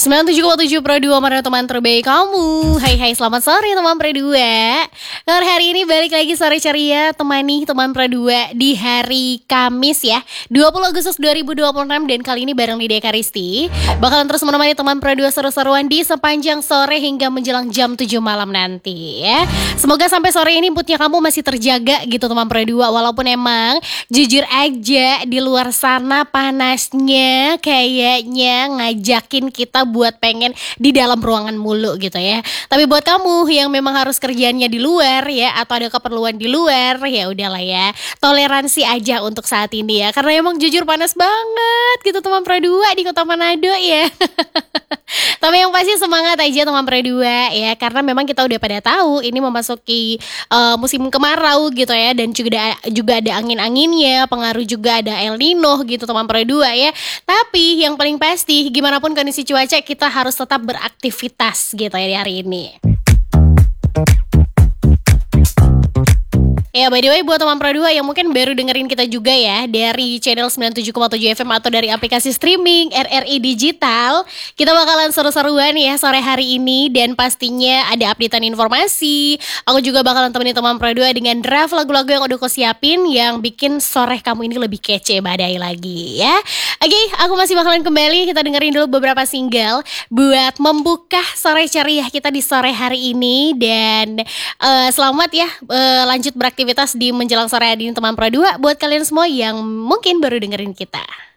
97,7 Pro 2 mana teman terbaik kamu. Hai selamat sore teman Pro 2. Hari ini balik lagi sore ceria temani teman Pro 2 di hari Kamis ya 20 Agustus 2026. Dan kali ini bareng Lydia Karisti bakalan terus menemani teman Pro 2 seru-seruan di sepanjang sore hingga menjelang jam 7 malam nanti ya. Semoga sampai sore ini moodnya kamu masih terjaga gitu teman Pro 2. Walaupun emang jujur aja di luar sana panasnya kayaknya ngajakin kita buat pengen di dalam ruangan mulu gitu ya. Tapi buat kamu yang memang harus kerjaannya di luar ya, atau ada keperluan di luar, ya udahlah ya, toleransi aja untuk saat ini ya. Karena emang jujur panas banget gitu teman Pro 2 di Kota Manado ya. Tapi yang pasti semangat aja teman Pro 2 ya, karena memang kita udah pada tahu ini memasuki musim kemarau gitu ya, dan juga ada angin-anginnya, pengaruh juga ada El Nino gitu teman Pro 2 ya. Tapi yang paling pasti gimana pun kondisi cuaca, kita harus tetap beraktivitas gitu ya di hari ini. Ya, by the way buat teman Pro 2 yang mungkin baru dengerin kita juga ya dari channel 97,7 FM atau dari aplikasi streaming RRI Digital, kita bakalan seru-seruan ya sore hari ini, dan pastinya ada updatean informasi. Aku juga bakalan temenin teman Pro 2 dengan draft lagu-lagu yang udah aku siapin yang bikin sore kamu ini lebih kece badai lagi ya. Oke, aku masih bakalan kembali, kita dengerin dulu beberapa single buat membuka sore ceria kita di sore hari ini. Dan selamat ya lanjut beraktivitas di menjelang sore hari ini teman Pro 2 buat kalian semua yang mungkin baru dengerin kita.